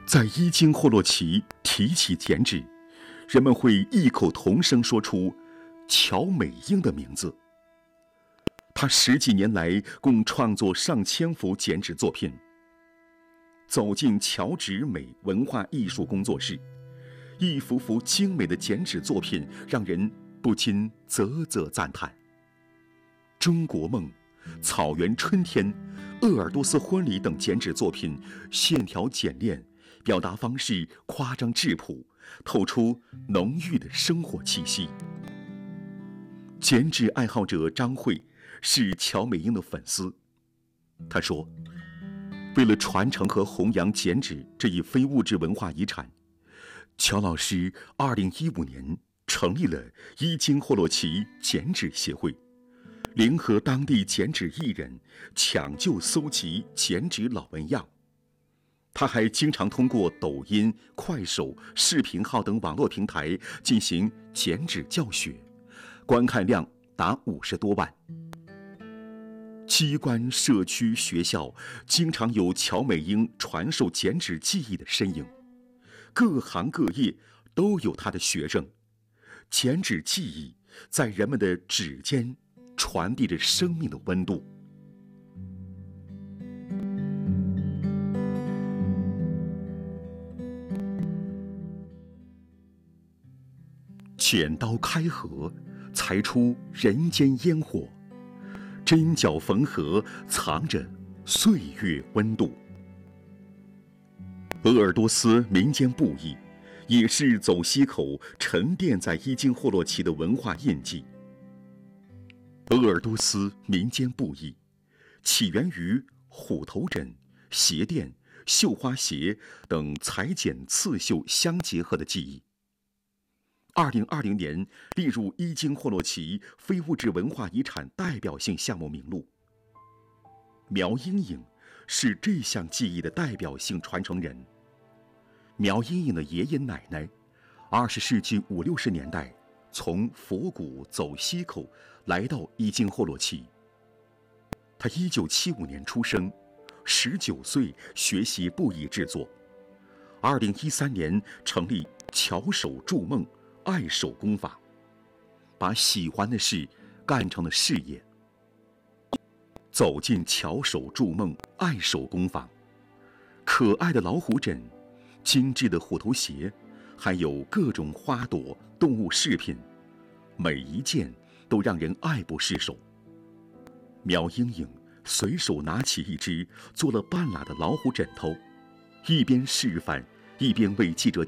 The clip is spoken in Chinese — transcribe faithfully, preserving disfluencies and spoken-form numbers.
在伊金霍洛旗提起剪纸，人们会异口同声说出乔美英的名字。他十几年来共创作上千幅剪纸作品。走进乔纸美文化艺术工作室，一幅幅精美的剪纸作品让人不禁啧啧赞叹。中国梦、草原春天、鄂尔多斯婚礼等剪纸作品线条简练，表达方式夸张质朴，透出浓郁的生活气息。剪纸爱好者张慧是乔美英的粉丝，她说，为了传承和弘扬剪纸这一非物质文化遗产，乔老师二零一五年成立了伊金霍洛旗剪纸协会，联合当地剪纸艺人抢救搜集剪纸老纹样。他还经常通过抖音、快手、视频号等网络平台进行剪纸教学，观看量达五十多万。机关、社区、学校经常有乔美英传授剪纸技艺的身影，各行各业都有她的学生。剪纸技艺在人们的指尖传递着生命的温度。剪刀开合，裁出人间烟火。针脚缝合，藏着岁月温度。鄂尔多斯民间布艺，也是走西口沉淀在伊金霍洛旗的文化印记。鄂尔多斯民间布艺起源于虎头枕、鞋垫、绣花鞋等裁剪刺绣相结合的技艺。二零二零年列入伊金霍洛旗非物质文化遗产代表性项目名录。苗英颖是这项技艺的代表性传承人。苗英颖的爷爷奶奶，二十世纪五六十年代从佛谷走西口来到伊金霍洛旗。他一九七五年出生，十九岁学习布艺制作，二零一三年成立巧手筑梦爱手工坊，把喜欢的事干成了事业。走进巧手筑梦爱手工坊，可爱的老虎枕、精致的虎头鞋，还有各种花朵、动物饰品，每一件都让人爱不释手。苗英颖随手拿起一只做了半拉的老虎枕头，一边示范，一边为记者